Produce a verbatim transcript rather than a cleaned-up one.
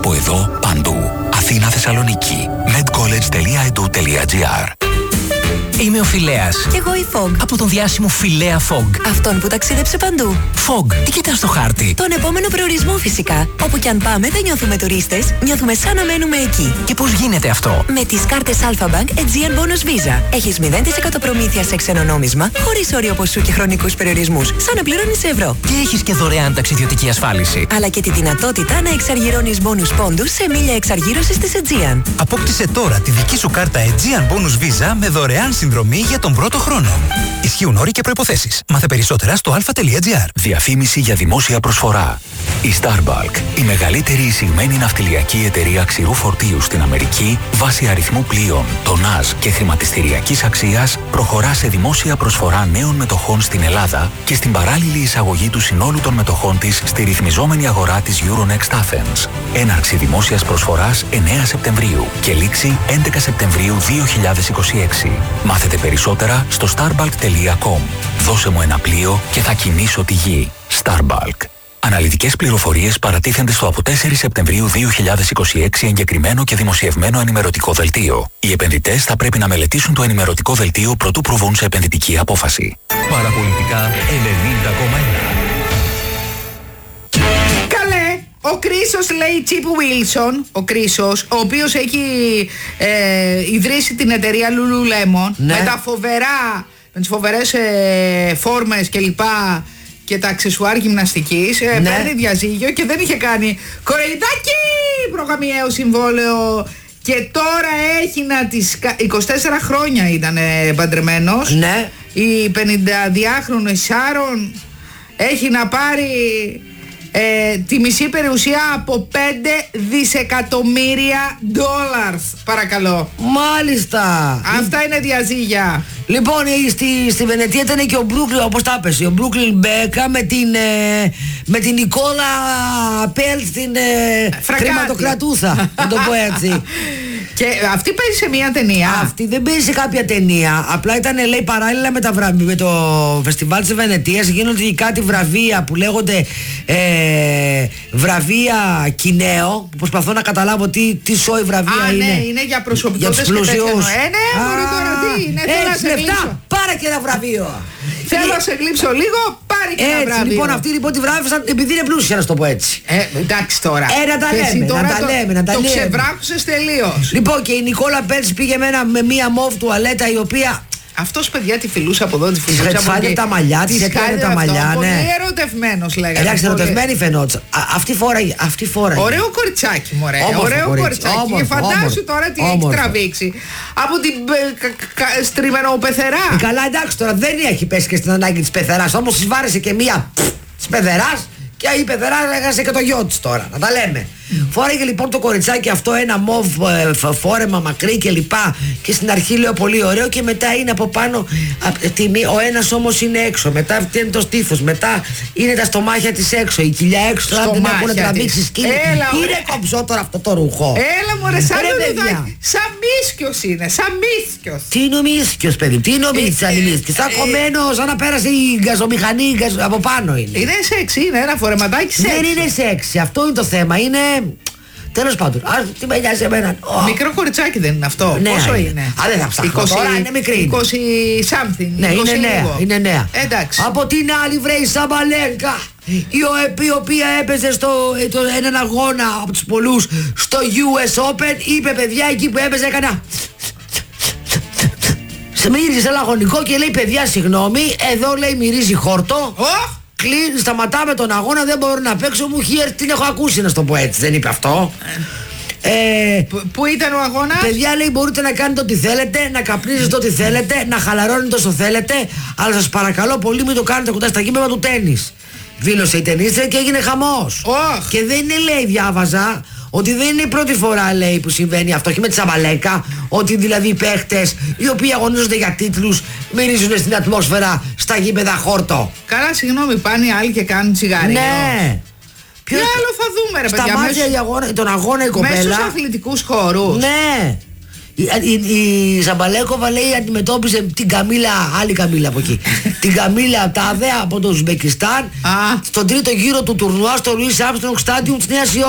Από εδώ, παντού. Αθήνα, Θεσσαλονίκη. medcollege τελεία e d u τελεία g r. Είμαι ο Φιλέας. Κι εγώ η Fog. Από τον διάσημο Φιλέα Fog. Αυτόν που ταξίδεψε παντού. Fog, τι κοιτάς στο χάρτη? Τον επόμενο προορισμό φυσικά. Όπου κι αν πάμε δεν νιώθουμε τουρίστες, νιώθουμε σαν να μένουμε εκεί. Και πώς γίνεται αυτό? Με τις κάρτες Alpha Bank Aegean Bonus Visa. Έχεις μηδέν τοις εκατό προμήθεια σε ξένο νόμισμα, χωρίς όριο ποσού και χρονικούς περιορισμούς. Σαν να πληρώνεις ευρώ. Και έχεις και δωρεάν ταξιδιωτική ασφάλιση. Αλλά και τη δυνατότητα να εξαργυρώνεις bonus πόντους σε μίλια εξαργύρωσης της Aegean. Απόκτησε τώρα τη δική σου κάρτα Aegean Bonus Visa με δωρεάν συνδρομή για τον πρώτο χρόνο. Ισχύουν όροι και προϋποθέσεις. Μάθε περισσότερα στο α.gr. Διαφήμιση για δημόσια προσφορά. Η Starbulk, η μεγαλύτερη εισηγμένη ναυτιλιακή εταιρεία ξηρού φορτίου στην Αμερική, βάσει αριθμού πλοίων, τονάζ και χρηματιστηριακής αξίας, προχωρά σε δημόσια προσφορά νέων μετοχών στην Ελλάδα και στην παράλληλη εισαγωγή του συνόλου των μετοχών της στη ρυθμιζόμενη αγορά της Euronext Athens. Έναρξη δημόσιας προσφοράς εννέα Σεπτεμβρίου και λήξη έντεκα Σεπτεμβρίου δύο χιλιάδες είκοσι έξι. Μάθετε περισσότερα στο starbulk τελεία com. Δώσε μου ένα πλοίο και θα κινήσω τη γη. Starbulk. Αναλυτικές πληροφορίες παρατίθενται στο από τέσσερις Σεπτεμβρίου δύο χιλιάδες είκοσι έξι εγκεκριμένο και δημοσιευμένο ενημερωτικό δελτίο. Οι επενδυτές θα πρέπει να μελετήσουν το ενημερωτικό δελτίο προτού προβούν σε επενδυτική απόφαση. Παραπολιτικά ενενήντα κόμμα ένα. Καλέ! Ο Κρίσος λέει Chip Wilson, ο Κρίσος, ο οποίος έχει ε, ιδρύσει την εταιρεία Lululemon, ναι, με τα φοβερά, με τις φοβερές ε, φόρμες και λοιπά και τα αξεσουάρ γυμναστικής, ε, ναι, παίρνει διαζύγιο και δεν είχε κάνει κοροϊδάκι προγαμιαίο συμβόλαιο και τώρα έχει να τις... είκοσι τέσσερα χρόνια ήταν παντρεμένος, ναι, η πενηνταδυάχρονη Σάρον έχει να πάρει Ε, τη μισή περιουσία από πέντε δισεκατομμύρια δολάρια. Παρακαλώ. Μάλιστα. Αυτά είναι διαζύγια. Λοιπόν, στη, στη Βενετία ήταν και ο Μπρούκλιν, όπως τα έπεσε, ο Μπρούκλιν Μπέκα με την, ε, με την Νικόλα Πέλτ, την ε, χρηματοκρατούσα, να το πω έτσι. Και αυτή παίζει σε μια ταινία. Αυτή δεν παίζει σε κάποια ταινία. Απλά ήταν, λέει, παράλληλα με, τα βρα... με το φεστιβάλ της Βενετίας γίνονται και κάτι βραβεία που λέγονται ε, βραβεία Κινέο. Προσπαθώ να καταλάβω τι, τι σόι βραβεία Α, είναι. Ναι, είναι για προσωπικότητες και τέτοια. Ε, ναι, μπορεί τώρα τι είναι. Θέλω να σε γλύψω. Πάρε και ένα βραβείο. Θέλω να σε γλύψω λίγο, πάρε και ένα βραβείο. Λοιπόν, αυτοί λοιπόν τη βράβευσαν επειδή είναι πλούσια, να το πω έτσι. Ε, εντάξει τώρα. Ε, να τα λέμε, να τα λέμε, να τα λέμε. Το ξεβράκωσες τελείως. Λοιπόν, και η Νικόλα Πέλτς πήγε με, ένα, με μία μοβ τουαλέτα η οποία... Αυτός, παιδιά, τη φιλούσε από εδώ, τη φιλούσε από εκεί. Της τα μαλλιά, της έκανε τα μαλλιά, ναι. Πολύ ερωτευμένος, λέγανε. Εντάξει, ερωτευμένη φαινόταν. Αυτή φοράει, αυτή φοράει. Ωραίο κοριτσάκι, μωρέ. Ωραίο κοριτσάκι. Και φαντάσου τώρα τι έχει τραβήξει. Από την στριμενοπεθερά. Καλά, εντάξει, τώρα δεν έχει πέσει και στην ανάγκη της πεθεράς. Όμως της βάρεσε και μία της πεθεράς. Και η πεθερά έχασε και το γιο της τώρα, να τα λέμε. Mm. Φόρεγε λοιπόν το κοριτσάκι αυτό ένα μοβ ε, φόρεμα μακρύ και λοιπά. Και στην αρχή λέω πολύ ωραίο και μετά είναι από πάνω α, τιμή, ο ένας όμως είναι έξω. Μετά είναι το στήθος, μετά είναι τα στομάχια της έξω, η κοιλιά έξω. Τώρα δεν έχουν τραβήξει σκύλι. Είναι κομψό τώρα αυτό το ρουχό. Έλα μωρέ, σαν λουλουδάκι. Σαν μίσκιος είναι, σαν μίσκιος. Τι είναι ο μίσκιος, παιδί, τι είναι ο μίσκιος. Σαν κομμένο, σαν να πέρασε η γκαζομηχανή από πάνω είναι. Είναι σεξι, είναι ένα φορεματάκι σεξι. Δεν είναι σεξι, αυτό είναι το θέμα. Είναι. Τέλος πάντων, α, τι με νοιάζει εμένα. Oh. Μικρό κοριτσάκι δεν είναι αυτό. Ναι, πόσο είναι. είναι? Α, δεν θα ψάχνω είκοσι, τώρα, είναι μικρή. είκοσι something. Ναι, είκοσι είναι λίγο. νέα, είναι νέα. Εντάξει. Από την άλλη βρέει η Σαμπαλέγκα, η, η οποία έπαιζε στο, το, έναν αγώνα από τους πολλούς στο γιου ες Open. Είπε, παιδιά, εκεί που έπαιζε έκανα... Σε μύριζε σε λαγωνικό και λέει, παιδιά, συγγνώμη, εδώ λέει μυρίζει χόρτο. Oh. Κλείνει, σταματάμε τον αγώνα, δεν μπορώ να παίξω, μου έχει έρθει, την έχω ακούσει, να στο πω έτσι, δεν είπε αυτό. Ε, Πού ήταν ο αγώνας? Παιδιά, λέει, μπορείτε να κάνετε ό,τι θέλετε, να καπνίζετε ό,τι θέλετε, να χαλαρώνετε όσο θέλετε, αλλά σας παρακαλώ πολύ μην το κάνετε κοντά στα γήπεδα του τένις. Δήλωσε η ταινίστρια και έγινε χαμός. Oh. Και δεν είναι, λέει, διάβαζα, ότι δεν είναι η πρώτη φορά, λέει, που συμβαίνει αυτό και με τη Σαμπαλέκα. Ότι δηλαδή οι παίχτες οι οποίοι αγωνίζονται για τίτλους μυρίζουν στην ατμόσφαιρα στα γήπεδα χόρτο. Καλά, συγγνώμη, πάνε οι άλλοι και κάνουν τσιγάρι. Ναι. Τι άλλο θα δούμε, ρε παιδιά? Στα μάτια μέσω... αγώνα, τον αγώνα η κοπέλα. Μέσα στους αθλητικούς χώρους. Ναι. Η, η, η Ζαμπαλέκοβα, λέει, αντιμετώπιζε την Καμίλα, άλλη Καμίλα από εκεί. Την Καμίλα Τάδε από το Ουσμπεκιστάν στον τρίτο γύρο του τουρνουά στο Λουίς Άρμστρονγκ Στάντιουμ της Νέας Υόρκης.